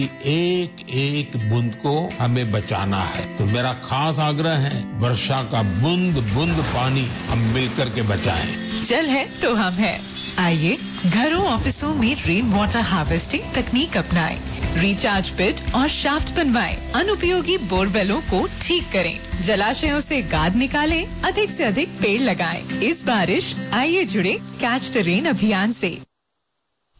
एक एक बूंद को हमें बचाना है। तो मेरा खास आग्रह है, वर्षा का बूंद बूंद पानी हम मिलकर के बचाएं। जल है तो हम है। आइए घरों ऑफिसों में रेन वाटर हार्वेस्टिंग तकनीक अपनाएं, रिचार्ज पिट और शाफ्ट बनवाएं, अनुपयोगी बोरवेलों को ठीक करें, जलाशयों से गाद निकालें, अधिक से अधिक पेड़ लगाएं। इस बारिश आइए जुड़े कैच द रेन अभियान से।